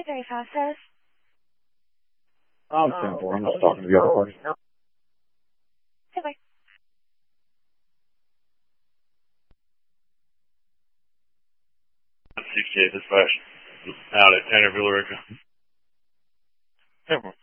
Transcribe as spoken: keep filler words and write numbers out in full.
Hey, very fast, says. I'm simple. I'm just talking to the other party. Hey, bye. sixty-eight dispatch. Out at Tannerville, Rica. Simple.